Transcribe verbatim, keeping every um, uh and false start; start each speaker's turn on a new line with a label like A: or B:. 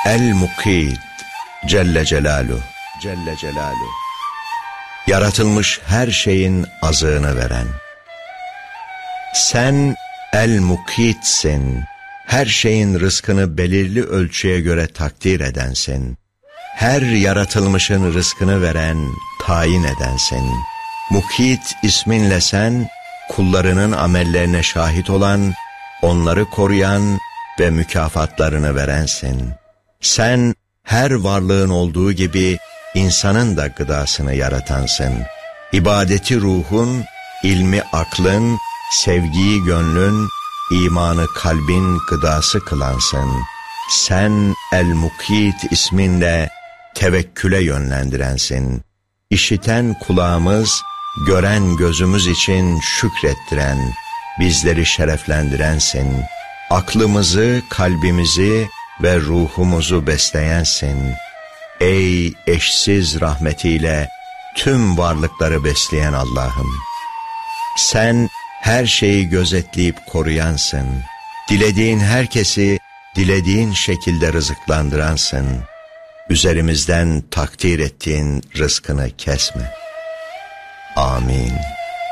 A: El-Mukit Celle Celaluhu Celle Celaluhu yaratılmış her şeyin azığını veren. Sen El-Mukit'sin, her şeyin rızkını belirli ölçüye göre takdir edensin. Her yaratılmışın rızkını veren, tayin edensin. Mukit isminle sen, kullarının amellerine şahit olan, onları koruyan ve mükafatlarını verensin. Sen her varlığın olduğu gibi insanın da gıdasını yaratansın. İbadeti ruhun, ilmi aklın, sevgiyi gönlün, imanı kalbin gıdası kılansın. Sen El-Mukit isminle tevekküle yönlendirensin. İşiten kulağımız, gören gözümüz için şükrettiren, bizleri şereflendirensin. Aklımızı, kalbimizi ve ruhumuzu besleyensin. Ey eşsiz rahmetiyle tüm varlıkları besleyen Allah'ım! Sen her şeyi gözetleyip koruyansın. Dilediğin herkesi dilediğin şekilde rızıklandıransın. Üzerimizden takdir ettiğin rızkını kesme. Amin.